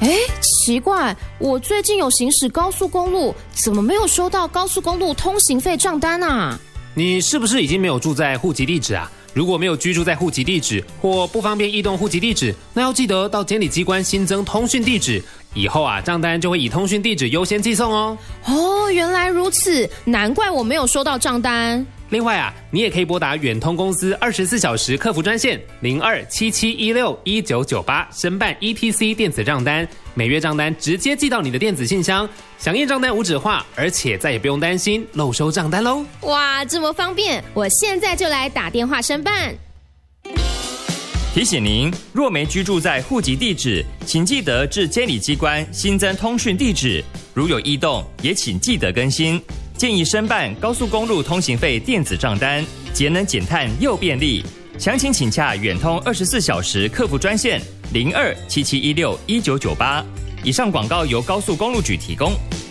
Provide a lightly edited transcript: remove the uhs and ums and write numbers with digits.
奇怪，我最近有行驶高速公路，怎么没有收到高速公路通行费账单啊？ 你是不是已经没有住在户籍地址啊？如果没有居住在户籍地址或不方便移动户籍地址，那要记得到监理机关新增通讯地址，以后账单就会以通讯地址优先寄送哦。 原来如此，难怪我没有收到账单。 另外你也可以拨打远通公司24小时客服专线0277161998申办 ETC 电子账单，每月账单直接寄到你的电子信箱，响应账单无纸化，而且再也不用担心漏收账单咯。 哇，这么方便，我现在就来打电话申办。 提醒您，若没居住在户籍地址，请记得至监理机关新增通讯地址，如有异动也请记得更新。建议申办高速公路通行费电子账单，节能减碳又便利。详情请洽远通24小时客服专线0277161998。以上广告由高速公路局提供。